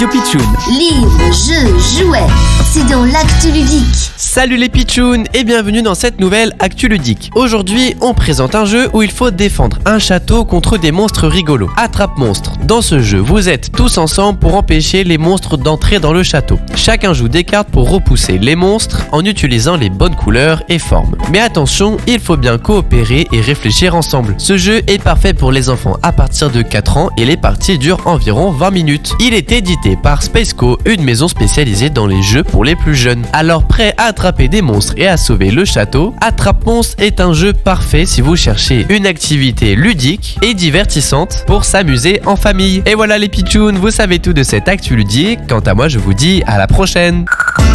Pitchoun. Livres, jeux, jouets, c'est dans l'actu ludique. Salut les Pitchouns et bienvenue dans cette nouvelle actu ludique. Aujourd'hui, on présente un jeu où il faut défendre un château contre des monstres rigolos. Attrape monstre. Dans ce jeu, vous êtes tous ensemble pour empêcher les monstres d'entrer dans le château. Chacun joue des cartes pour repousser les monstres en utilisant les bonnes couleurs et formes. Mais attention, il faut bien coopérer et réfléchir ensemble. Ce jeu est parfait pour les enfants à partir de 4 ans et les parties durent environ 20 minutes. Il est édité par Spaceco, une maison spécialisée dans les jeux pour les plus jeunes. Alors prêt à attraper des monstres et à sauver le château, Attrape Monstre est un jeu parfait si vous cherchez une activité ludique et divertissante pour s'amuser en famille. Et voilà les pitchouns, vous savez tout de cette actu ludique. Quant à moi, je vous dis à la prochaine.